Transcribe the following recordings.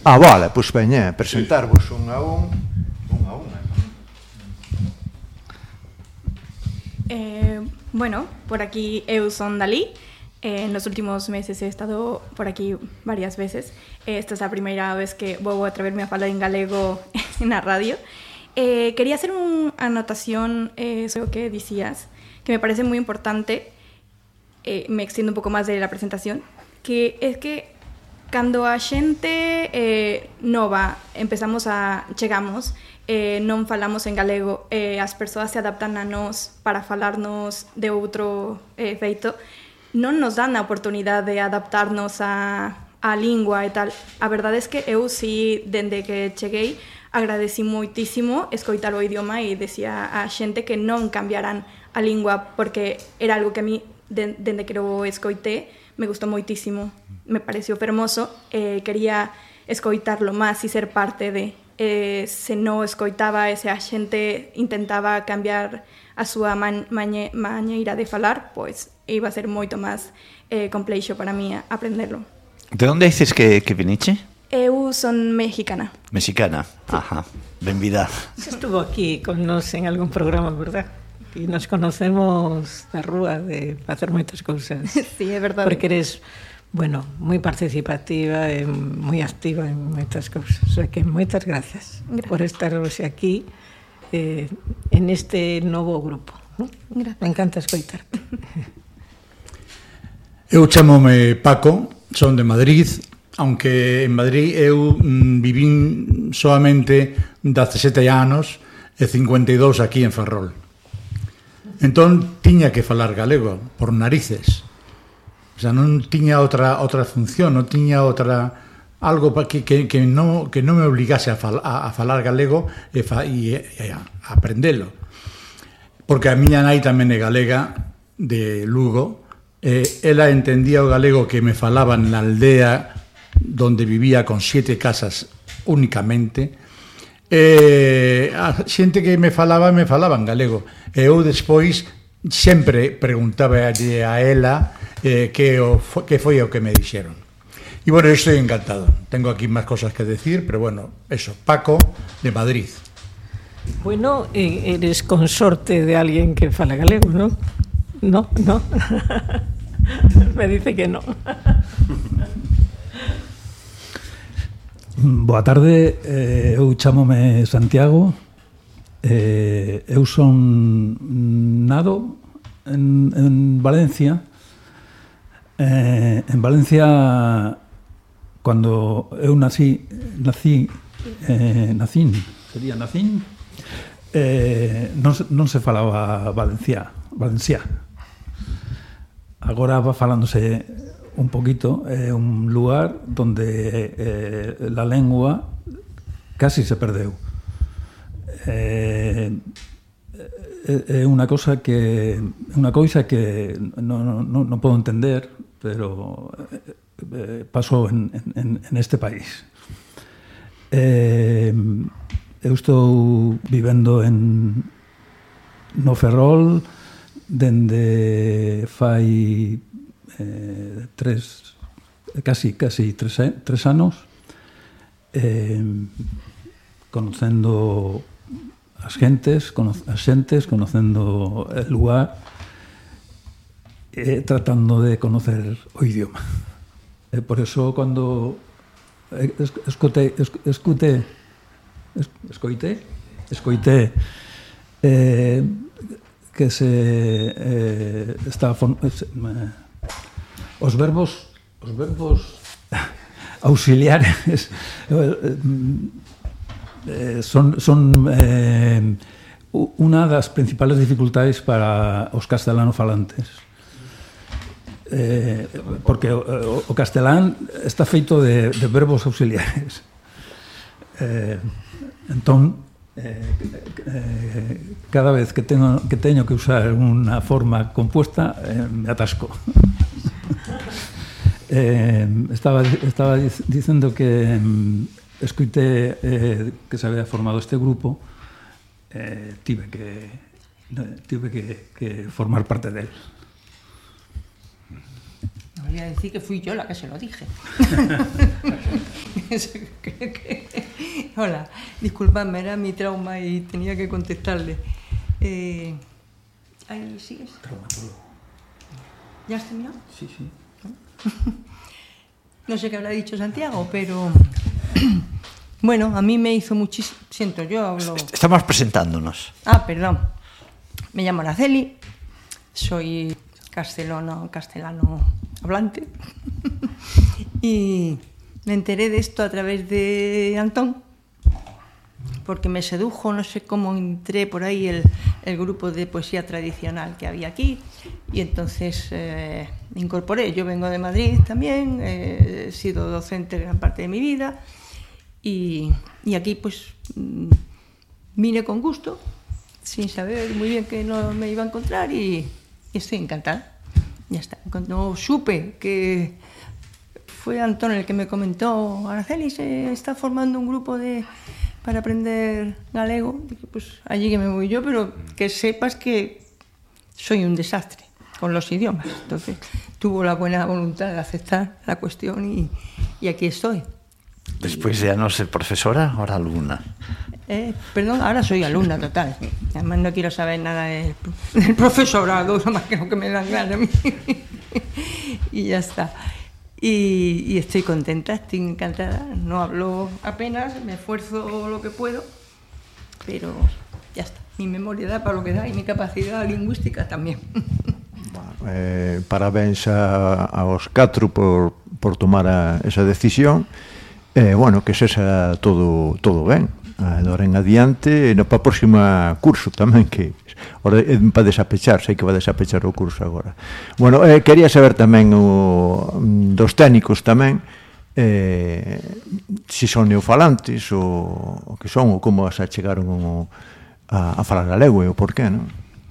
Vale, pois veña, presentarvos un a un. Bueno, por aquí eu son Dalí. En los últimos meses he estado por aquí varias veces. Esta es a primeira vez que vou atreverme a falar en galego na radio. Quería hacer unha anotación sobre o que dicías, que me parece moi importante. Me extiendo un pouco máis de la presentación, que es que cando a xente nova chegamos, non falamos en galego, as persoas se adaptan a nós para falarnos de outro feito, non nos dan a oportunidade de adaptarnos á lingua e tal. A verdade é que eu si, dende que cheguei, agradeci moitísimo escoitar o idioma e decía a xente que non cambiaran a lingua, porque era algo que a mí, dende que o escoité, me gustou moitísimo, me pareció fermoso, quería escoitarlo máis e ser parte de. Se non escoitaba e se a xente intentaba cambiar a súa maneira de falar, pois iba a ser moito máis complexo para mí aprendelo. De onde dices que viniche? Eu son mexicana. Mexicana, sí. Ajá, benvida. Estuvo aquí con nos en algún programa, verdad? E nos conocemos da rúa de facer moitas cousas. Sí, é verdade. Porque eres, bueno, moi participativa e moi activa en moitas cousas. O sea que moitas gracias por estar hoxe aquí en este novo grupo, ¿no? Me encanta escoitarte. Eu chamome Paco, son de Madrid, aunque en Madrid eu vivín solamente 17 anos e 52 aquí en Ferrol. Entón, tiña que falar galego, por narices. O sea, non tiña outra función, non tiña algo que non me obligase a falar galego e a aprendelo. Porque a miña nai tamén é galega, de Lugo, ela entendía o galego que me falaban na aldea donde vivía con 7 casas únicamente. A xente que me falaba en galego, e eu despois sempre preguntaba a ela que foi o que me dixeron. E bueno, estoy encantado, tengo aquí máis cosas que decir, pero bueno, eso, Paco de Madrid. Bueno, eres consorte de alguén que fala galego, ¿no? No. Me dice que no. Boa tarde, eu chamome Santiago, eu son nado en Valencia. En Valencia, cando eu nacín, non se falaba valenciá. Agora va falándose un poquito, un lugar donde la lengua casi se perdeu. É unha cousa que non podo entender, pero pasou en este país. Eu estou vivendo no Ferrol dende fai casi 3 anos, conocendo as xentes, conocendo el lugar, tratando de conocer o idioma. Por eso cando escoitei que se está os verbos auxiliares son unha das principales dificultades para os castelanofalantes, porque o castelán está feito de verbos auxiliares. Entón, cada vez que teño que usar unha forma compuesta, me atasco. Estaba dicendo que escoité que se había formado este grupo, tive que formar parte de él. No voy a decir que fui yo la que se lo dije. Hola, disculpadme, era mi trauma y tenía que contestarle. ¿Ahí sigues? Traumatólogo. ¿Ya has terminado? Sí, sí. No sé qué habrá dicho Santiago, pero bueno, a mí me hizo muchísimo. Siento, yo hablo. Estamos presentándonos. Ah, perdón. Me llamo Araceli, soy castellano hablante y me enteré de esto a través de Antón, porque me sedujo, no sé cómo entré por ahí el grupo de poesía tradicional que había aquí y entonces me incorporé. Yo vengo de Madrid también, he sido docente gran parte de mi vida y aquí pues vine con gusto, sin saber muy bien que no me iba a encontrar y estoy encantada. Ya está. Cuando supe que fue Antón el que me comentó, Araceli se está formando un grupo para aprender galego, dije, pues allí que me voy yo, pero que sepas que soy un desastre con los idiomas. Entonces tuvo la buena voluntad de aceptar la cuestión y aquí estoy. Después de ya no ser profesora, ahora alumna. Perdón, ahora soy alumna total. Además no quiero saber nada del profesorado, más que lo que me dan ganas a mí. Y ya está. Y estoy contenta, estoy encantada. No hablo apenas, me esfuerzo lo que puedo, pero ya está. Mi memoria da para lo que da y mi capacidad lingüística tamén. Parabéns aos 4 por tomar esa decisión. Bueno, que sexa todo ben. De ahora en adiante, para o próximo curso tamén, que ahora para desapechar, sei que va desapechar o curso agora. Bueno, quería saber tamén dos técnicos tamén, se son neofalantes o que son, ou como se chegaron a falar galego e o porqué, non?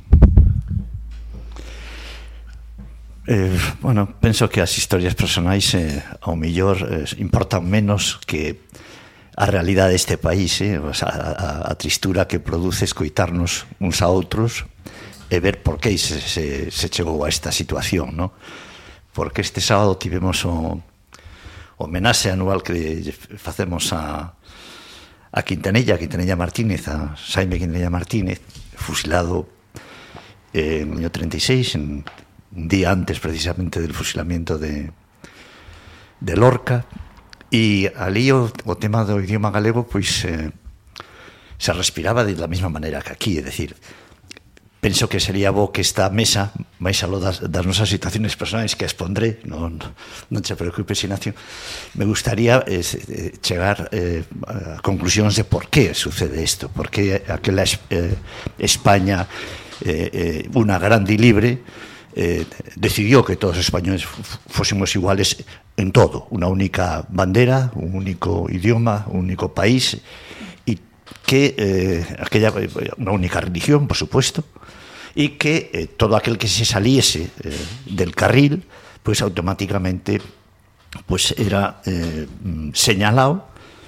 Bueno, penso que as historias personais ao mellor importan menos que a realidade deste país, o sea, a tristura que produce escoitarnos uns a outros e ver por que se chegou a esta situación, ¿no? Porque este sábado tivemos o homenaxe anual que facemos a Quintanilla Martínez, a Xaime Quintanilla Martínez, fusilado en el año 36, un día antes precisamente del fusilamiento de Lorca. E ali o tema do idioma galego pois se respiraba de la mesma maneira que aquí, é dicir, penso que sería bo que esta mesa, máis aló das nosas situaciones personais que expondré, non te preocupes, Ignacio, me gustaría chegar a conclusións de por que sucede isto, por que aquela España unha grande e libre decidió que todos os españoles fósemos iguales en todo, una única bandera, un único idioma, un único país y que una única religión, por supuesto, y que todo aquel que se saliese del carril, pues automáticamente pues era señalado,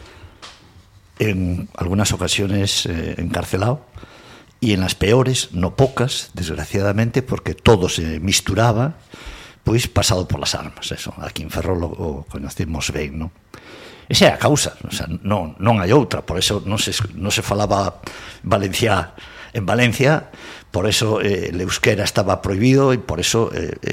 en algunas ocasiones encarcelado, y en las peores, no pocas, desgraciadamente, porque todo se misturaba, pois pasado por las armas. Eso, aquí en Ferrol o conocemos ben, non? Esa é a causa, o sea, non hai outra, por eso non se falaba Valencia en Valencia, por eso el euskera estaba prohibido e por eso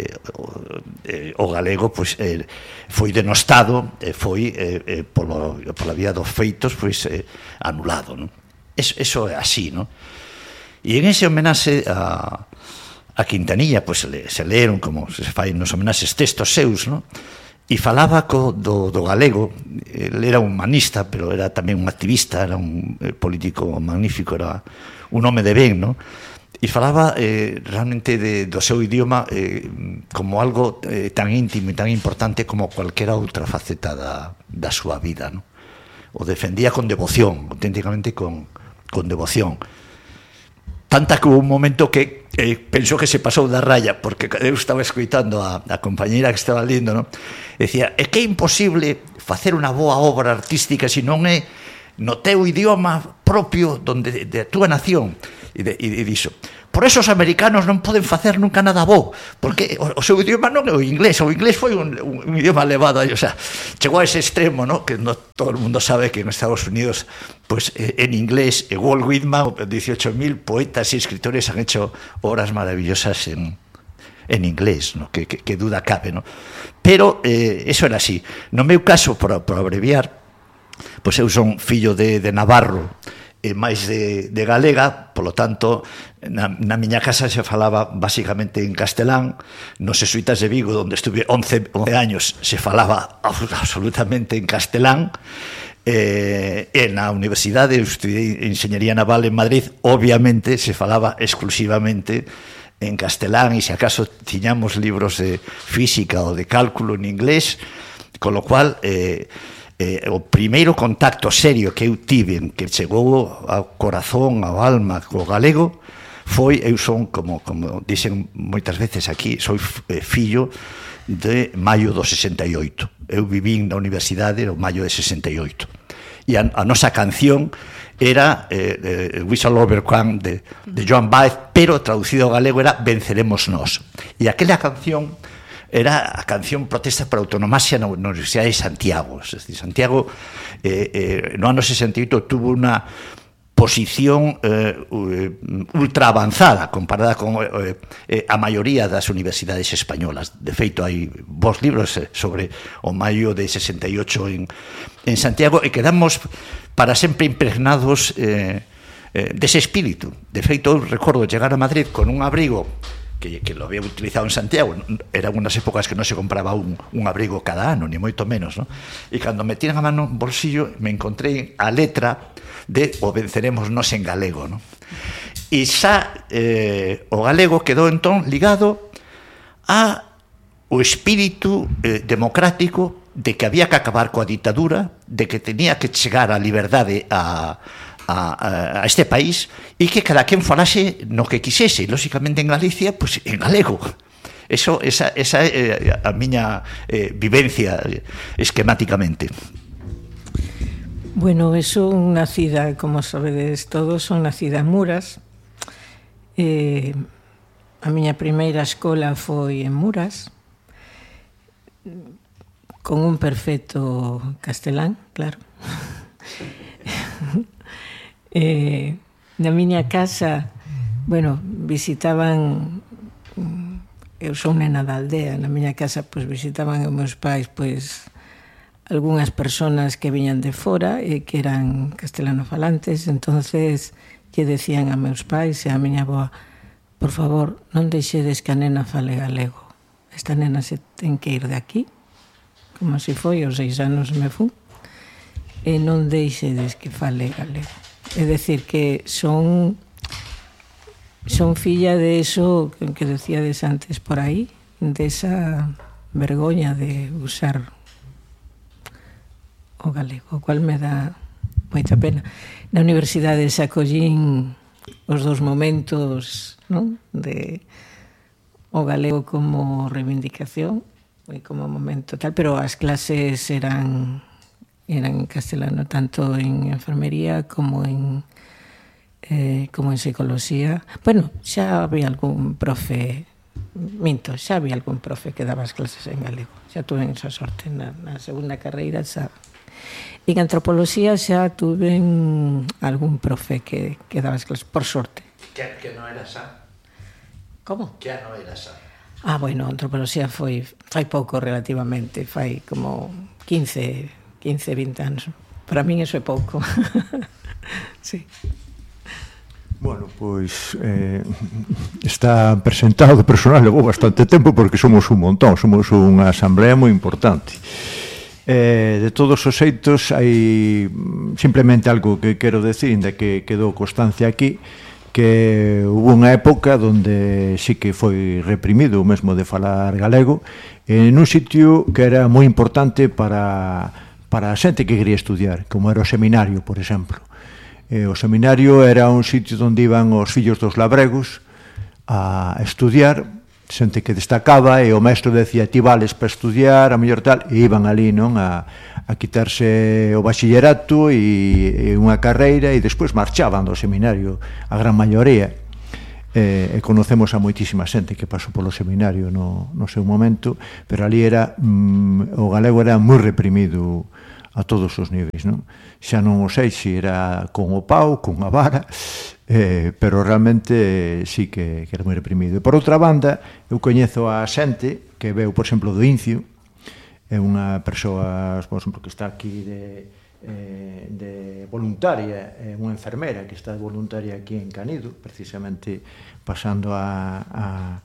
o galego pois foi denostado, foi pola vía dos feitos pois anulado, non? Eso é así, non? E en ese homenaxe a Quintanilla, pues se leron, como se fai nos homenaxes, textos seus, ¿no? E falaba do galego. Él era un humanista, pero era tamén un activista, era un político magnífico, era un home de ben, ¿no? E falaba realmente do seu idioma como algo tan íntimo e tan importante como cualquiera outra faceta da súa vida, ¿no? O defendía con devoción, auténticamente con devoción. Tanta que hubo un momento que pensou que se pasou da raya, porque eu estaba escoitando a compañeira que estaba lendo, ¿no? Decía, é que é imposible facer unha boa obra artística se non é no teu idioma propio da túa nación. E dixo, por eso os americanos non poden facer nunca nada bo, porque o seu idioma non é o inglés foi un idioma elevado, o sea, chegou a ese extremo, ¿no? Que no todo el mundo sabe que en Estados Unidos, pues en inglés, Walt Whitman, 18.000 poetas y escritores han hecho obras maravillosas en inglés, ¿no? Que duda cabe, ¿no? Pero eso era así. No meu caso, por abreviar, pois eu son fillo de Navarro e máis de galega, polo tanto, na miña casa se falaba basicamente en castelán, nos jesuitas de Vigo, onde estuve 11 años, se falaba absolutamente en castelán, e na universidade, eu estudiei Enxeñería Naval en Madrid, obviamente se falaba exclusivamente en castelán, e se acaso tiñamos libros de física ou de cálculo en inglés, con lo cual o primeiro contacto serio que eu tive, que chegou ao corazón, ao alma, co galego, foi, eu son, como dicen moitas veces aquí, soy fillo de maio do 68. Eu vivín na universidade no maio de 68. E a nosa canción era Whistle Over Cwan de Joan Baez, pero traducido ao galego era Venceremos Nós. E aquela canción era a canción protesta por autonomasia na Universidade de Santiago. Es decir, Santiago no ano 68 tuvo unha posición ultra avanzada comparada con a maioría das universidades españolas. De feito, hai vos libros sobre o maio de 68 en Santiago, e quedamos para sempre impregnados dese espírito. De feito, eu recordo chegar a Madrid con un abrigo que lo había utilizado en Santiago. Eran unas épocas que non se compraba un abrigo cada ano, ni moito menos, ¿no? E cando me tiran a mano un bolsillo, me encontrei a letra de O venceremos nos en galego, ¿no? E xa o galego quedou entón ligado a o espírito democrático de que había que acabar coa ditadura, de que tenía que chegar a liberdade a este país, e que cada quen falase no que quisese, lógicamente en Galicia, pues en galego. Esa é a miña vivencia esquemáticamente. Bueno, eso nacida, como sabedes todos, son nacida en Muras. A miña primeira escola foi en Muras, con un perfecto castelán, claro. Na miña casa, bueno, visitaban, eu son nena da aldea, na miña casa pois visitaban os meus pais pois algunhas persoas que viñan de fora e que eran castelanofalantes, entonces lle decían a meus pais e a miña avoa: por favor, non deixedes que a nena fale galego, esta nena se ten que ir de aquí, como se foi, aos 6 anos me fui, e non deixedes que fale galego. É decir, que son filla de eso que decíades antes por aí, de esa vergoña de usar o galego, o cual me dá moita pena. Na universidade se acollín os dos momentos, non? De o galego como reivindicación e como momento tal, pero as clases eran en castelano, tanto en enfermería como en psicología. Bueno, xa había algún profe, xa había algún profe que daba as clases en galego. Xa tuve esa sorte na segunda carreira, xa. En antropoloxía xa tuve algún profe que daba as clases, por sorte. Que non era xa? Como? Que non era xa? Ah, bueno, antropoloxía fai pouco relativamente, fai como 15, 20 anos. Para min eso é pouco. Sí. Bueno, pois está presentado de personal, levou bastante tempo porque somos un montón, somos unha asamblea moi importante. De todos os xeitos, hai simplemente algo que quero decir, ainda que quedou constancia aquí, que hubo unha época onde sí que foi reprimido o mesmo de falar galego en un sitio que era moi importante para a xente que quería estudiar, como era o seminario, por exemplo. O seminario era un sitio onde iban os fillos dos labregos a estudiar, xente que destacaba, e o maestro decía: ti vales para estudiar, a mellor tal, e iban ali, non, a quitarse o bachillerato e unha carreira, e despois marchaban do seminario, a gran maioría. e conocemos a moitísima xente que pasou polo seminario no seu momento, pero ali era o galego era moi reprimido a todos os niveis, non? Xa non o sei se era con o pau, con a vara, pero realmente sí que era moi reprimido. E por outra banda, eu coñezo a xente que veu, por exemplo, do Incio, é unha persoa, por exemplo, que está aquí de voluntaria, é unha enfermera que está de voluntaria aquí en Canido, precisamente pasando a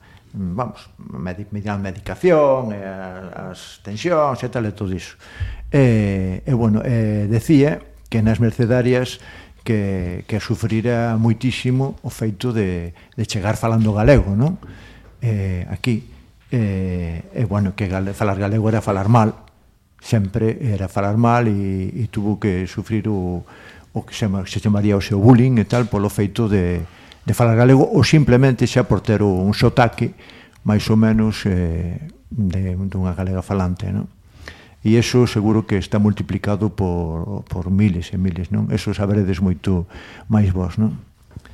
medicación, as tensións e tal e todo iso. E bueno, decía que nas mercedarias que sufrira moitísimo o feito de chegar falando galego, non? Aquí, bueno, que falar galego era falar mal, sempre era falar mal e tuvo que sufrir o que se chamaría o seu bullying e tal polo feito de falar galego ou simplemente xa por ter un sotaque máis ou menos dunha galega falante, non? E iso seguro que está multiplicado por miles e miles, non? Eso saberedes moito máis vos, non?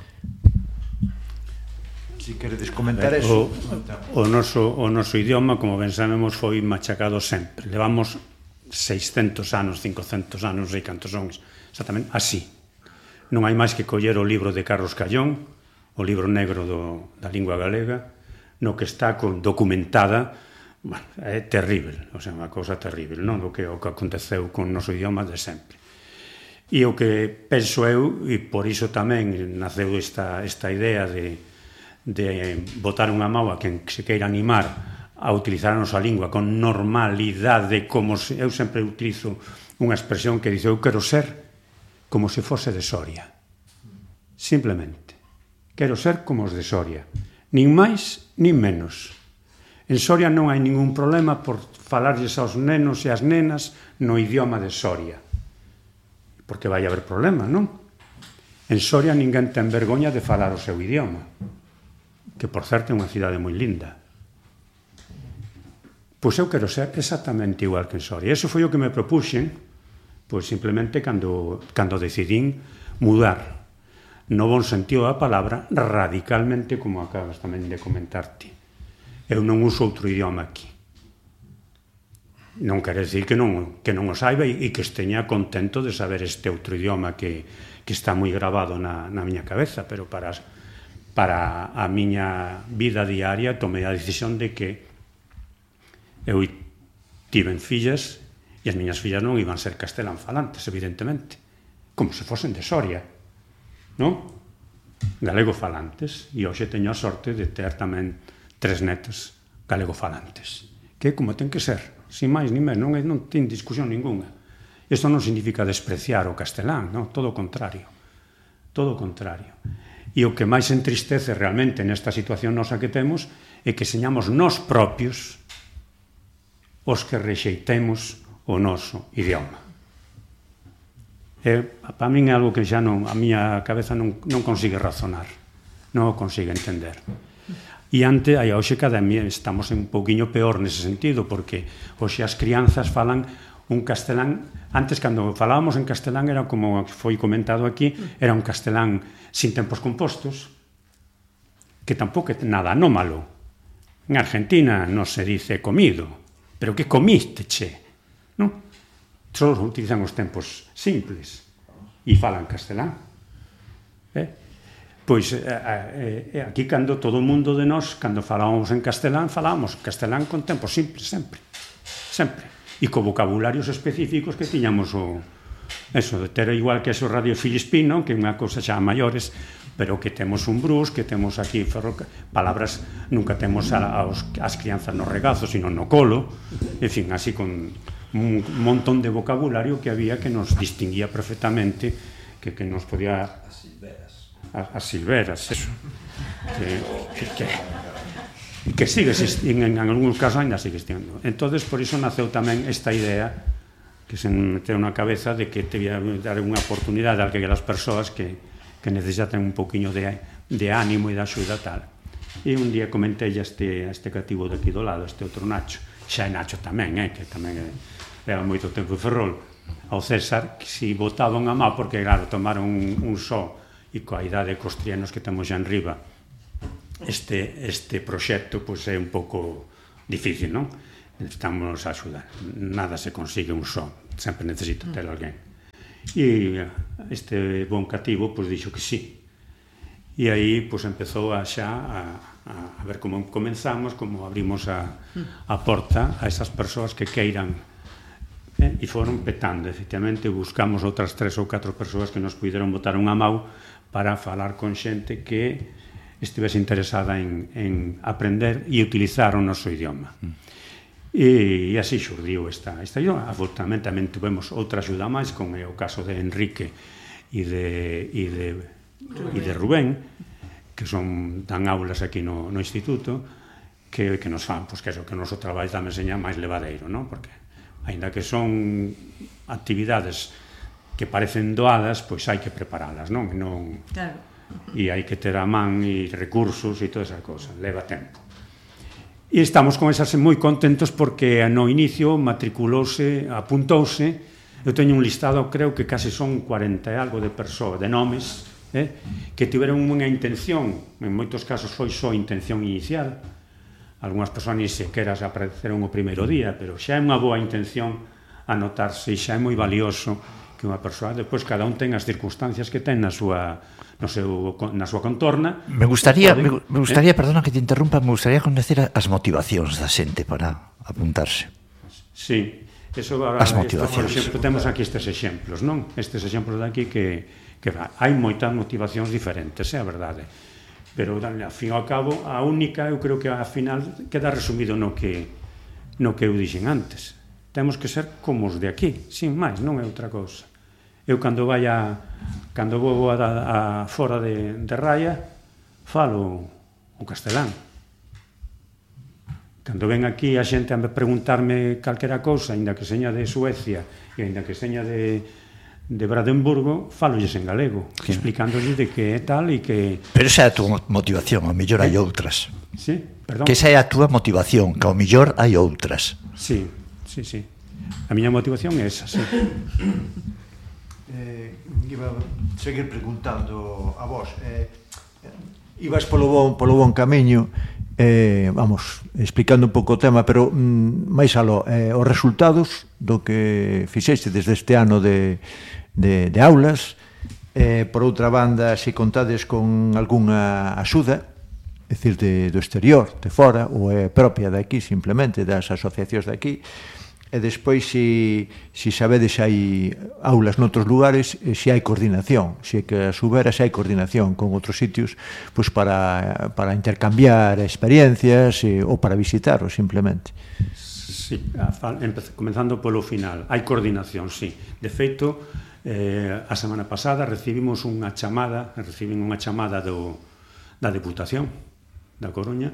Si queredes comentar eso. O noso idioma, como ben sabemos, foi machacado sempre. Levamos 600 anos, 500 anos, sei cantos son, exactamente así. Non hai máis que coller o libro de Carlos Callón, o libro negro da lingua galega, no que está documentada, bueno, é terrible, o sea, unha cousa terrible, non? O que aconteceu con o noso idioma de sempre. E o que penso eu, e por iso tamén naceu esta idea de botar unha mau a quen se queira animar a utilizar a nosa lingua con normalidade, como eu sempre utilizo unha expresión que dice: eu quero ser como se fose de Soria. Simplemente. Quero ser como os de Soria. Nin máis, nin menos. En Soria non hai ningún problema por falarlles aos nenos e as nenas no idioma de Soria. Porque vai haber problema, non? En Soria ninguén ten vergoña de falar o seu idioma, que por certo é unha cidade moi linda. Pois eu quero ser exactamente igual que en Soria. Eso foi o que me propuxen, pois simplemente cando decidín mudar, no bon sentido da palabra, radicalmente, como acabas tamén de comentarte. Eu non uso outro idioma aquí. Non quere dicir que non o saiba e que esteña contento de saber este outro idioma que está moi grabado na miña cabeza, pero para a miña vida diaria tomei a decisión de que eu tiven fillas e as miñas fillas non iban ser castelán falantes, evidentemente, como se fosen de Soria, non? Galego falantes, e hoxe teño a sorte de ter tamén 3 netas galego falantes, que como ten que ser, sin máis ni menos, non ten discusión ninguna. Isto non significa despreciar o castelán, non? Todo o contrario, todo o contrario. E o que máis entristece realmente nesta situación nosa que temos é que señamos nós propios os que rexeitemos o noso idioma. Para min é algo que xa a miña cabeza non consigue razonar, non o consigue entender. E ante, hoxe cada día estamos un pouquiño peor nese sentido, porque hoxe as crianzas falan un castelán. Antes, cando falábamos en castelán, era como foi comentado aquí, era un castelán sin tempos compostos, que tampouco é nada anómalo. En Argentina non se dice comido, pero que comiste, che, non? Só utilizan os tempos simples e falan castelán. Pois aquí, cando todo o mundo de nós, cando falábamos en castelán con tempos simples, sempre. E co vocabularios específicos que tiñamos eso, de ter igual que eso Radio Filispino, que é unha cousa xa maiores, pero que temos un brus, que temos aquí palabras, nunca temos as crianzas no regazo, sino no colo, en fin, así con un montón de vocabulario que había que nos distinguía perfectamente, que nos podía... As silveras, eso. Que sigue existindo, en algúns casos ainda sigue existindo. Entonces, por iso naceu tamén esta idea que se meteu na cabeza de que te ia dar unha oportunidade a aquelas persoas que necesitan un pouquiño de ánimo e de axuda tal. E un día comentei a este cativo de aquí do lado, este outro Nacho, xa é Nacho tamén, que tamén leva moito tempo en Ferrol, ao César, que si botaban a má, porque claro, tomaron un só, e coa idade cos trianos que temos xa en riba, este proxecto pois é un pouco difícil, non? Necesitamos axudar. Nada se consigue un só, sempre necesita ter alguén. E este bon cativo pois dixo que sí. E aí pois empezou a ver como comenzamos, como abrimos a porta a esas persoas que queiran, e foron petando, efectivamente, buscamos outras 3 ou 4 persoas que nos puderon botar unha mau para falar con xente que estivese interesada en aprender e utilizar o noso idioma. E así xurdiu esta idioma. Afortunadamente tamén tuvemos outra axuda máis, con o caso de Enrique e de Rubén, que dan aulas aquí no instituto, que nos fan, pois que o noso traballo tamén seña máis levadeiro, non? Porque, aínda que son actividades que parecen doadas, pois hai que preparalas, non? Claro. E hai que ter a man e recursos e toda esa cosa, leva tempo. E estamos con esas moi contentos porque no inicio apuntouse, eu teño un listado, creo que case son 40 e algo de persoas, de nomes, que tiveron unha intención, en moitos casos foi só intención inicial, algunhas persoas ni sequera se apareceron o primeiro día, pero xa é unha boa intención anotarse e xa é moi valioso que unha persoa, despois cada un ten as circunstancias que ten na súa contorna. Me gustaría, perdona que te interrumpa, me gustaría conocer as motivacións da xente para apuntarse. Sí, eso agora, por exemplo, temos aquí estes exemplos, non? Estes exemplos de aquí que hai moitas motivacións diferentes, é a verdade. Pero, ao fin e ao cabo, a única, eu creo que ao final queda resumido no que eu dixen antes. Temos que ser como os de aquí, sin máis, non é outra cousa. Eu cando vou a fora de Raia, falo o castelán. Cando ven aquí a xente a preguntarme calquera cousa, ainda que seña de Suecia e ainda que seña de Brandenburgo, falolles en galego, explicándoles de que é tal e que... Pero esa é a túa motivación, ao mellor hai outras. Sí, perdón. Que esa é a túa motivación, que ao mellor hai outras. Sí. A miña motivación é esa, sí. Iba a seguir preguntando a vos. Ibas polo bon camiño, vamos, explicando un pouco o tema, pero máis aló, os resultados do que fixeste desde este ano de aulas, por outra banda, se contades con algunha axuda, é dicir, do exterior, de fora, ou é propia de aquí, simplemente, das asociacións de aquí, e despois se sabedes hai aulas noutros lugares, se hai coordinación, se que a subera se hai coordinación con outros sitios, pois para intercambiar experiencias ou para visitaros simplemente. Sí, comenzando polo final, hai coordinación, sí. De feito, a semana pasada recibimos unha chamada da Deputación da Coruña,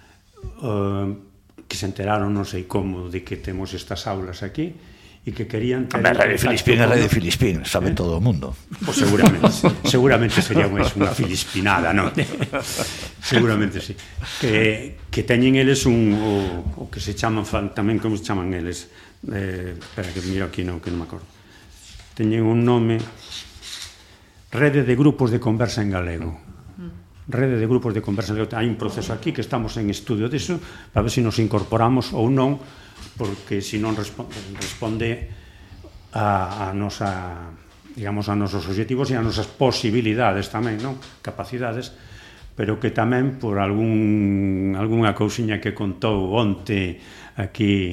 que se enteraron, non sei como, de que temos estas aulas aquí e que querían ter... Radio Filispín, sabe todo o mundo. Pois seguramente sería unha filispinada, non? Seguramente sí. Que teñen eles o que se chaman tamén, como se chaman eles? Espera, que miro aquí, que non me acordo. Teñen un nome, Rede de Grupos de Conversa en Galego. Rede de Grupos de Conversa en Galego. Hai un proceso aquí que estamos en estudio disso, para ver se nos incorporamos ou non, porque se non responde a nosa, digamos, a nosos objetivos e a nosas posibilidades tamén, non? Capacidades, pero que tamén por algunha cousiña que contou onte aquí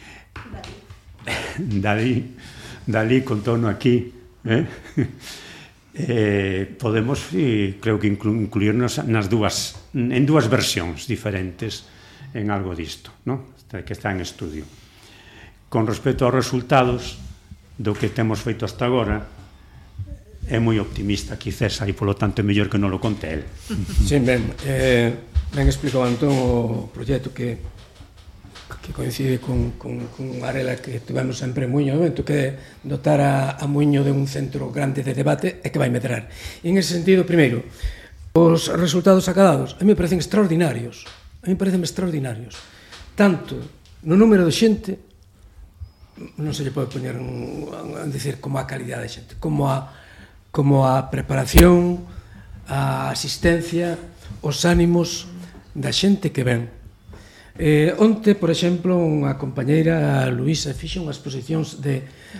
Dalí contouno aquí, podemos, creo que incluirnos en dúas versións diferentes en algo disto, que está en estudio. Con respecto aos resultados do que temos feito hasta agora, é moi optimista aquí César, e polo tanto é mellor que non lo conte el. Sí, ben explicou Antón o proxecto que coincide con unha rela que tivemos sempre en Muiño, que é dotar a Muiño de un centro grande de debate e que vai medrar. E en ese sentido, primeiro, os resultados acadados a mí me parecen extraordinarios, tanto no número de xente, non se lle pode poñer a decir como a calidade de xente, como a preparación, a asistencia, os ánimos, da xente que ven. Onte, por exemplo, unha compañeira, Luisa, fixe unhas exposicións de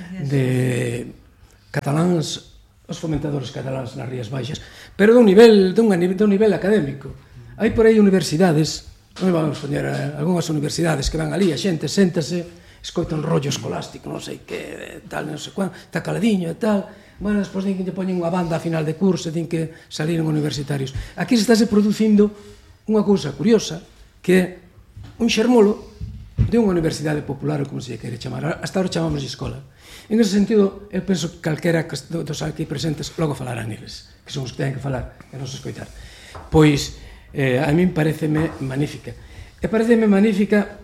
cataláns, os fomentadores cataláns nas Rías Baixas, pero dun nivel académico. Hai por aí universidades, non vamos poñer algunhas universidades que van ali, a xente séntase, escoita un rollo escolástico, non sei que, tal, non sei cuán, está caladiño e tal, bueno, despois din que lle poñen unha banda a final de curso e din que saliron universitarios. Aquí se estáse producindo unha cousa curiosa, que é un xermolo de unha universidade popular, ou como se lle quere chamar, hasta ahora chamamos de escola. En ese sentido, eu penso que calquera dos aquí presentes logo falarán eles, que son os que teñen que falar e non se escoitar. Pois, a min pareceme magnífica. E pareceme magnífica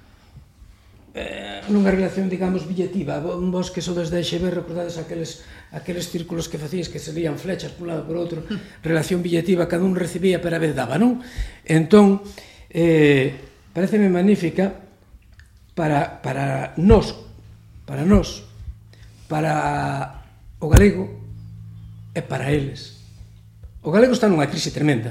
nunha relación, digamos, billetiva. Vos que sodes da EXB, recordades aqueles círculos que facíais que salían flechas por un lado por outro, relación billetiva, cada un recibía pero a vez daba, non? Entón, pareceme magnífica para nós, para o galego e para eles. O galego está nunha crise tremenda.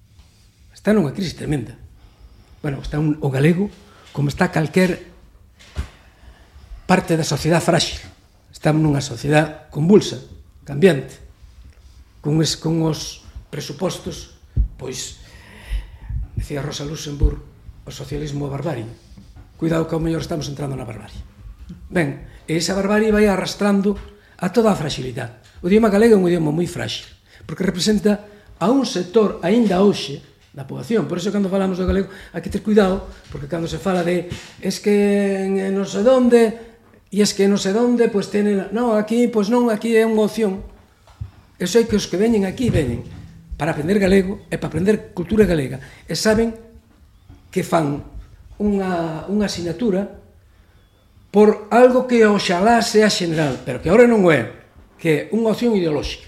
Bueno, está o galego como está calquer parte da sociedade frágil. Estamos nunha sociedade convulsa, cambiante, con os presupostos, pois, decía Rosa Luxemburg, o socialismo barbarie. Cuidado que ao mellor estamos entrando na barbarie. Ben, e esa barbarie vai arrastrando a toda a fragilidade. O idioma galego é un idioma moi frágil, porque representa a un sector aínda hoxe da poboación. Por iso, cando falamos do galego, hai que ter cuidado, porque cando se fala de es que non sei onde, e es que non sei onde, pois tenen... Non, aquí, pois non, aquí é unha opción. Eu sei que os que veñen aquí veñen para aprender galego e para aprender cultura galega, e saben que fan unha asignatura por algo que oxalá sea general, pero que agora non é, que é unha opción ideolóxica.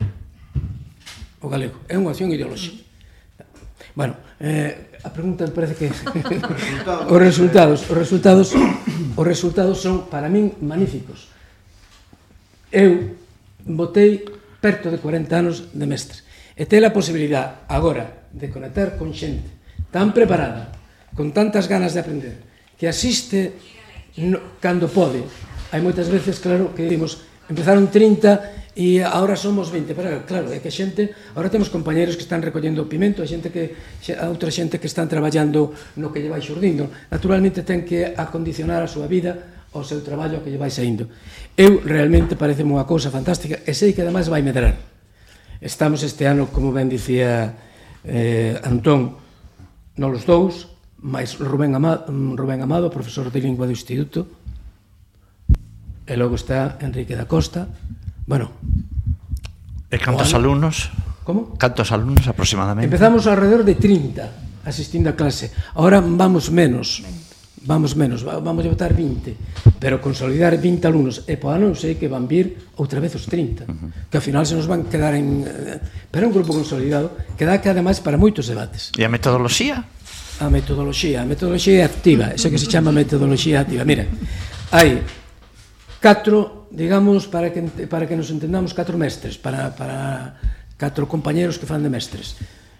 O galego é unha opción ideolóxica. Bueno, a pregunta me parece que os resultados son para min magníficos. Eu botei perto de 40 anos de mestre e ter a posibilidade agora de conectar con xente tan preparada, con tantas ganas de aprender, que asiste cando pode. Hai moitas veces, claro, que dimos, empezaron 30 e agora somos 20, pero claro, é que xente, agora temos compañeros que están recollendo o pimento, a outra xente que están traballando no que lle vai xurdindo. Naturalmente ten que acondicionar a súa vida ao seu traballo que lle vai saindo. Eu realmente pareceme unha cousa fantástica e sei que ademais vai medrar. Estamos este ano, como ben dicía Antón, nos dous, máis Rubén Amado, profesor de lingua do Instituto, e logo está Enrique da Costa. Bueno. E cantos alumnos? Como? Cantos alumnos aproximadamente? Empezamos alrededor de 30 asistindo a clase. Ahora vamos menos, vamos a botar 20, pero consolidar 20 alumnos. E po ano sei que van vir outra vez os 30, que ao final se nos van quedar en... Pero é un grupo consolidado que dá que ademais para moitos debates. E a metodoloxía? A metodoloxía é activa, eso que se chama metodoloxía activa. Mira, hai 4, digamos, para que nos entendamos, 4 mestres, para 4 compañeros que fan de mestres.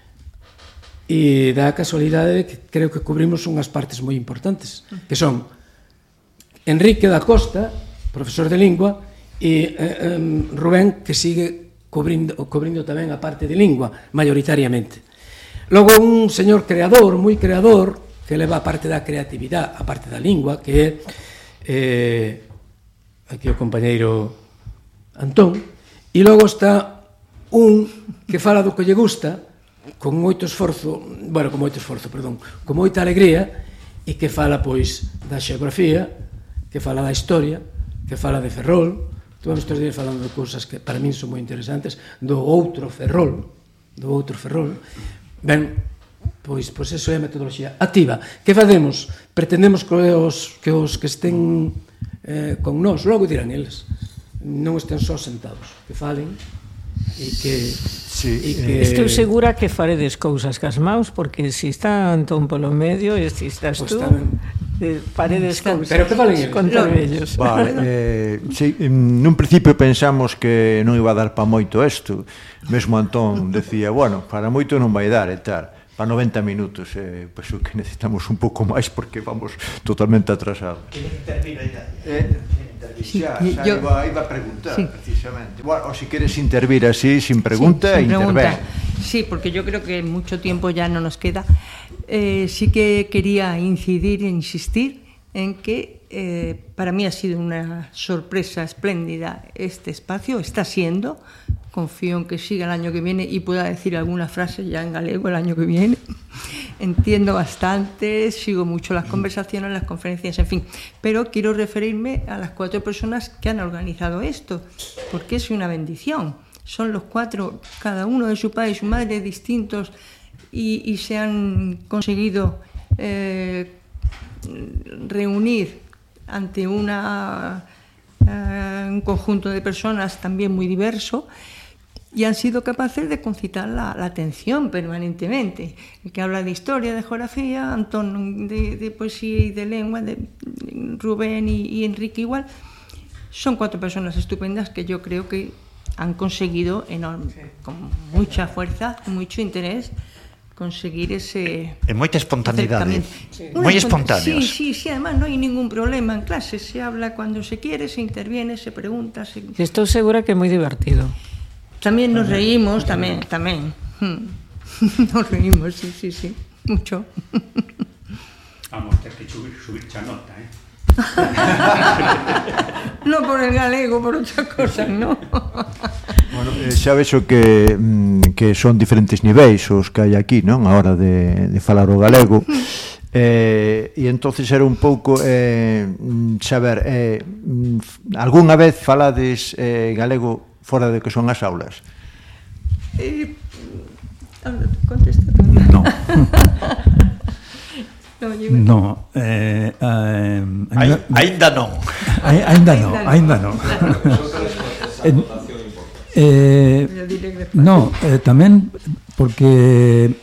E dá a casualidade de que creo que cubrimos unhas partes moi importantes, que son Enrique da Costa, profesor de lingua, e Rubén, que sigue cubrindo tamén a parte de lingua, maioritariamente. Logo un señor creador, moi creador, que leva a parte da creatividade, a parte da lingua, que é aquí o compañeiro Antón, e logo está un que fala do que lle gusta, con moita alegría, e que fala, pois, da xeografía, que fala da historia, que fala de Ferrol. Estamos estes días falando de cousas que para min son moi interesantes, do outro Ferrol. Ben, pois eso é a metodoloxía activa. Que facemos? Pretendemos que os que estén con nós, logo dirán eles, non estén só sentados, que falen e que... Estou segura que faredes cousas cas maus, porque se está Antón polo medio e se estás tú, faredes cousas. Pero que falen eles? Contra ellos. Vale, nun principio pensamos que non iba a dar pa moito isto. Mesmo Antón decía, bueno, para moito non vai dar e tal. para 90 minutos, pois o que necesitamos un pouco máis porque vamos totalmente atrasados. Xa iba a preguntar, precisamente. Bueno, o si queres intervir así, sin pregunta, interven. Sí, porque yo creo que mucho tiempo ya no nos queda. Sí que quería incidir e insistir en que para mí ha sido una sorpresa espléndida este espacio, está siendo. Confío en que siga el año que viene y pueda decir alguna frase ya en galego el año que viene. Entiendo bastante, sigo mucho las conversaciones, las conferencias, en fin. Pero quiero referirme a las 4 personas que han organizado esto, porque es una bendición. Son los 4, cada uno de su padre y su madre, distintos, y se han conseguido reunir ante un conjunto de personas también muy diverso, y han sido capaces de concitar la atención permanentemente. El que habla de historia, de geografía, Antón de poesía y de lengua, de Rubén y Enrique igual. Son 4 personas estupendas que yo creo que han conseguido con mucha fuerza, con mucho interés, conseguir ese... En moita espontaneidade. Moi espontáneos. Sí, además no hay ningún problema en clase. Se habla cuando se quiere, se interviene, se pregunta. Estoy segura que es muy divertido. También nos reímos, también. Nos reímos, sí, mucho. Vamos a tener que subir cha nota, No por el galego, por otras cosas, ¿no? Bueno, xa vexo que son diferentes niveis os que hai aquí, non? A hora de falar o galego. E entonces era un pouco saber, algunha vez falades galego fora de que son as aulas? Contesta tú. No. No, Ainda non. Ainda non. No, tamén porque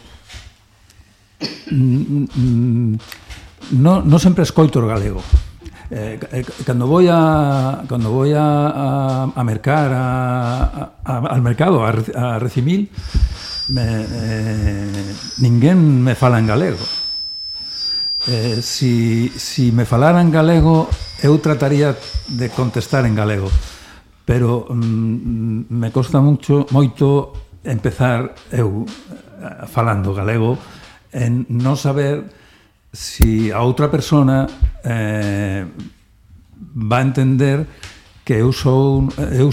no sempre escoito o galego. Cando voy a mercar al mercado a Recimil, ninguén me fala en galego. Si me falaran galego, eu trataría de contestar en galego, pero me costa moito empezar eu falando galego en non saber si a outra persona va a entender que eu son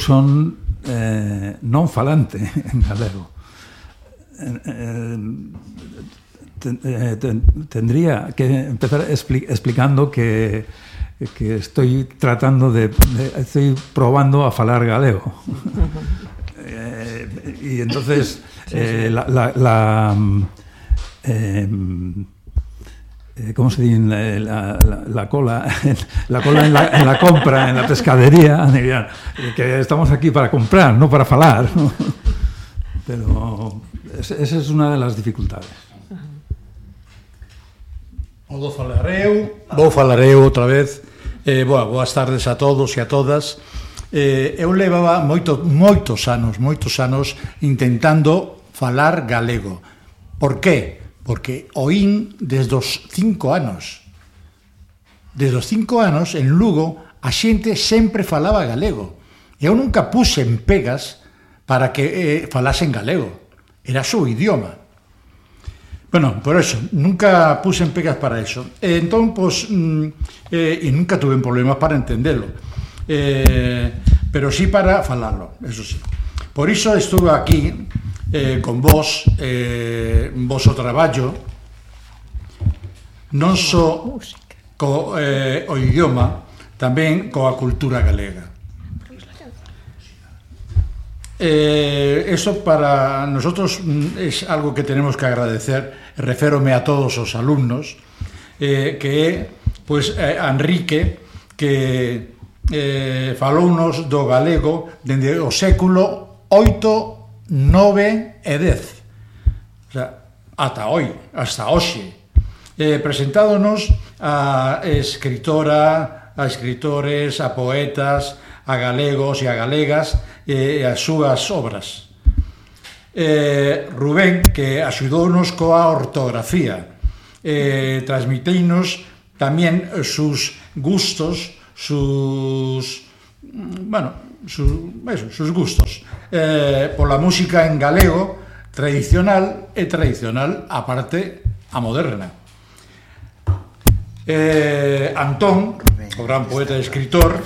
non falante en galego. Tendría que empezar explicando que estoy estoy probando a falar galego. Y entonces ¿cómo se dice? La cola en la compra, en la pescadería, que estamos aquí para comprar, no para falar, ¿no? Pero esa es una de las dificultades. Vou falar eu outra vez. Boas tardes a todos e a todas. Eu levaba moitos anos intentando falar galego. Por qué? Porque oín desde os 5 anos. Desde os 5 anos, en Lugo, a xente sempre falaba galego. Eu nunca puse en pegas para que falasen galego. Era su idioma. Bueno, por eso, nunca puse en pegas para eso. Entón, pues, y nunca tuve un problema para entenderlo. Pero sí para falarlo, eso sí. Por iso estuve aquí con vos, voso traballo, non só co o idioma, tamén coa cultura galega. Eso para nosotros es algo que tenemos que agradecer. Reférome a todos os alumnos, que pues a Enrique, que falounos do galego dende o século 8, 9 e 10, o sea, hasta hoxe, presentádonos a escritores, a poetas, a galegos e a galegas, e as súas obras. Rubén, que axudounos coa ortografía, transmiteinos tamén sus gustos, sus gustos pola música en galego tradicional e tradicional aparte a moderna. Antón, o gran poeta e escritor,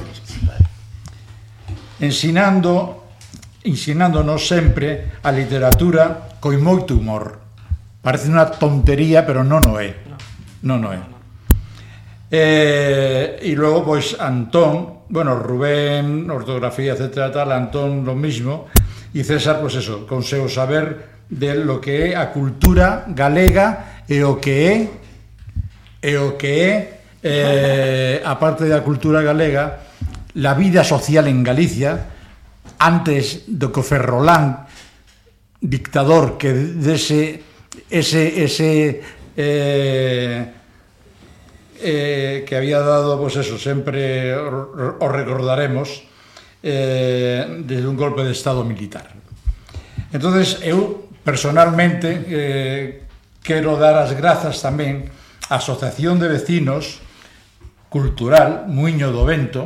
ensinándonos sempre a literatura coi moito humor. Parece unha tontería, pero non o é. Non o é. E logo, pois, Antón, Rubén, ortografía, etcétera, tal, Antón, lo mismo, e César, pois eso, con seu saber de lo que é a cultura galega e o que é aparte da cultura galega, la vida social en Galicia, antes do que o Ferrolán, dictador que dese que había dado, pois eso, sempre o recordaremos, desde un golpe de estado militar. Entonces, eu personalmente quero dar as grazas tamén á Asociación de Vecinos Cultural Muiño do Vento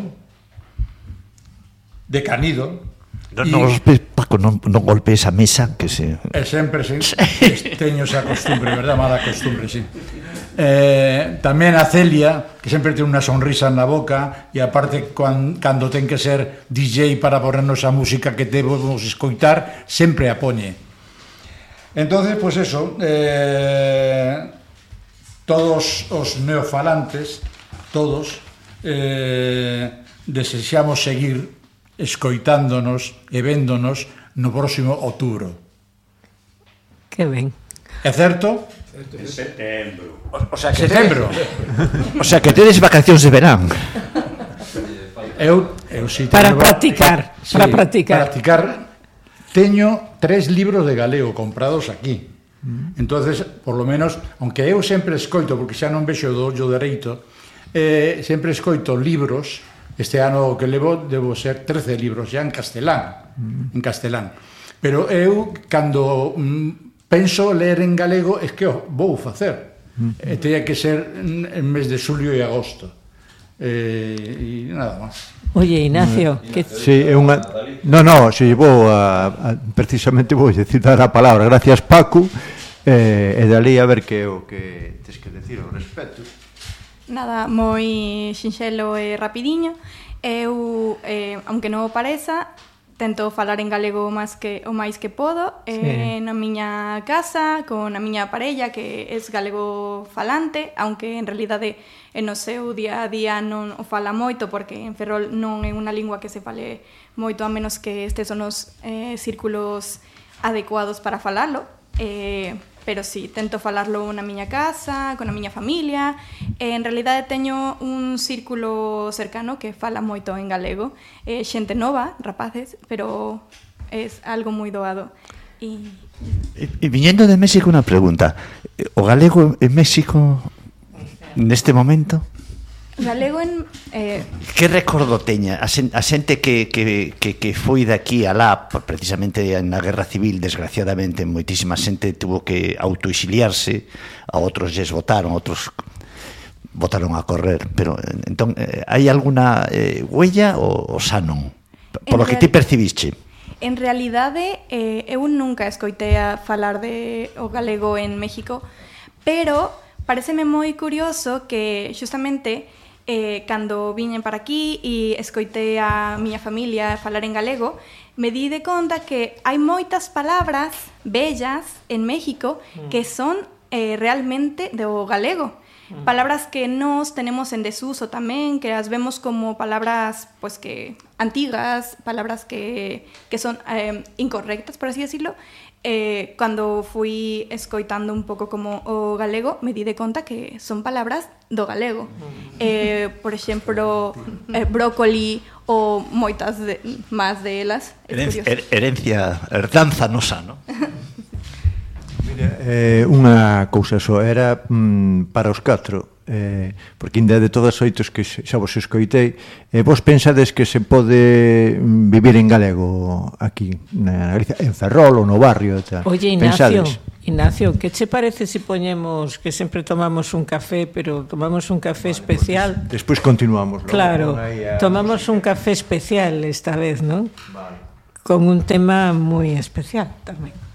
de Canido. Paco, non golpees a mesa, que se... sempre teño esa costumbre, verdad? Mala costumbre, sí. Tamén a Celia, que sempre ten unha sonrisa na boca, e aparte cando ten que ser DJ para ponernos a música que debemos escoitar, sempre a poñe. Entonces, pois eso, todos os neofalantes, todos, desexamos seguir escoitándonos e véndonos no próximo outubro. Que ben. É certo? En setembro. O sea, que setembro. O sea, que tedes vacacións de verán. Eu si para practicar, sí, para practicar. Teño 3 libros de galego comprados aquí. Entonces, por lo menos, aunque eu sempre escoito, porque xa non vexo do ollo dereito, sempre escoito libros. Este ano que levo debo ser 13 libros xa en castelán. Pero eu, cando penso ler en galego, é que vou facer. Teña que ser en mes de xulio e agosto. E nada máis. Oye, Ignacio, que... Sí, é unha... No, si vou precisamente vou citar a palabra. Gracias, Paco. E dali a ver que é o que tes que decir ao respecto. Nada, moi sinxelo e rapidiño. Eu, aunque non o pareza, tento falar en galego o máis que podo, na miña casa, con a miña parella, que é galego falante, aunque en realidade no seu día a día non o fala moito, porque en Ferrol non é unha lingua que se fale moito, a menos que estes son os círculos adecuados para falalo. Pero sí, tento falarlo na miña casa, con a miña familia. En realidade teño un círculo cercano que fala moito en galego, xente nova, rapaces, pero é algo moi doado. E viñendo de México, unha pregunta. O galego en México neste momento? Galego en... Que recordo teña? A xente que foi daqui alá, precisamente na Guerra Civil, desgraciadamente, moitísima xente tuvo que autoexiliarse, a outros lles votaron, outros votaron a correr, pero entón, hai alguna huella ou xa non? Por lo que ti percibiste? En realidade, eu nunca escoitei a falar de o galego en México, pero pareceme moi curioso que justamente cando viñen para aquí e escoitei a miña familia falar en galego, me di de conta que hai moitas palabras bellas en México que son realmente do galego. Palabras que nos tenemos en desuso tamén, que as vemos como palabras pues que antigas, palabras que son incorrectas, por así decirlo. Cando fui escoitando un pouco como o galego, me di de conta que son palabras do galego. Por exemplo, brócoli ou moitas máis delas. Herdanza nosa, non? Mira, unha cousa só, era para os 4. porque ainda de todas as oitos que xa vos escoitei, vos pensades que se pode vivir en galego aquí na Galicia, en Ferrol ou no barrio e tal? Oye, Ignacio, que che parece se poñemos que sempre tomamos un café, pero tomamos un café especial? Despois continuamos. Claro, tomamos un café especial esta vez, ¿no? Vale. Con un tema moi especial tamén.